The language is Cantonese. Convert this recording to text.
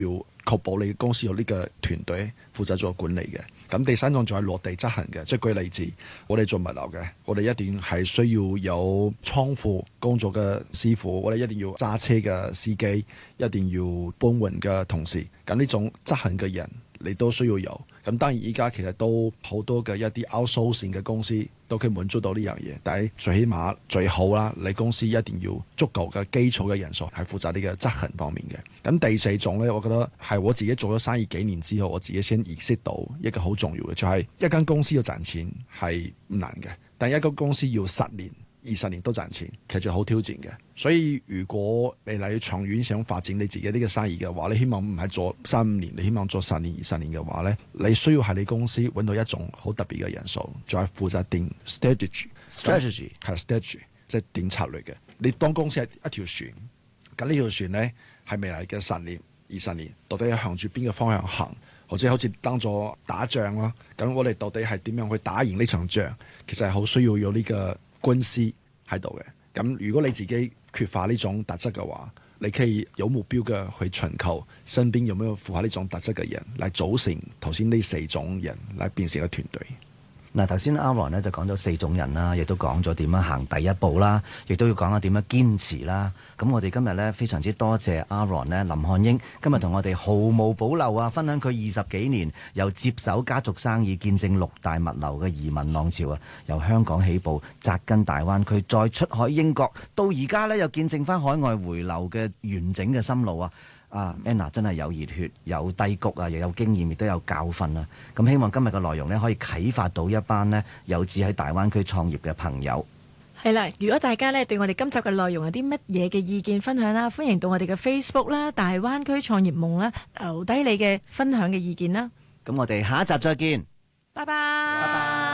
要確保你公司有呢個團隊負責做管理嘅。咁第三種就係落地執行嘅，即係舉例子，我哋做物流嘅，我哋一定係需要有倉庫工作嘅師傅，我哋一定要揸車嘅司機，一定要搬運嘅同事。咁呢種執行嘅人，你都需要有。咁當然依家其實都好多嘅一啲 outsourcing 嘅公司都可以滿足到呢樣嘢，但係最起碼最好啦，你公司一定要足夠嘅基礎嘅人數係負責呢個執行方面嘅。咁第四種呢，我覺得係我自己做咗生意幾年之後，我自己先意識到一個好重要嘅，就係一間公司要賺錢係唔難嘅，但係一個公司要10年、20年都賺錢，其實好挑戰嘅。所以如果你嚟長遠想發展你自己呢個生意嘅話，你希望唔係做3-5年，你希望做10年、20年嘅話呢，你需要喺你公司揾到一種好特別嘅人數，就係負責定 strategy 係 strategy， 即係定策略嘅。你當公司係一條船，咁呢條船呢，係未來嘅10年、20年，到底向住邊個方向行？或者好似當咗打仗啦，咁我哋到底係點樣去打贏呢場仗？其實係好需要有呢個軍師喺度嘅。咁如果你自己缺乏呢種特質嘅話，你可以有目標嘅去尋求身邊有冇符合呢種特質嘅人，嚟組成頭先呢4種人，嚟變成一個團隊。 嗱，頭先 Aaron 咧就講咗4種人啦，亦都講咗點樣行第一步啦，亦都要講下點樣堅持啦。咁我哋今日咧非常之多謝 Aaron 咧，林漢英今日同我哋毫無保留啊，分享佢20幾年由接手家族生意，見證6大物流嘅移民浪潮啊，由香港起步，扎根大灣區，再出海英國，到而家咧又見證翻海外回流嘅完整嘅心路啊！Anna 真係有熱血，有低谷啊，又有經驗，亦都有教訓啊！咁希望今日嘅內容呢，可以啟發到一班呢有志喺大灣區創業嘅朋友。 係啦，如果大家呢對我哋今集嘅內容有啲乜嘢嘅意見分享啦，歡迎到我哋嘅 Facebook 啦，大灣區創業夢啦，留低你嘅分享嘅意見啦。 咁我哋下一集再見， 拜拜。